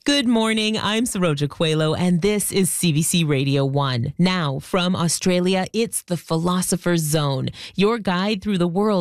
Good morning. I'm Saroja Coelho, and this is CBC Radio 1. Now, from Australia, it's the Philosopher's Zone, your guide through the world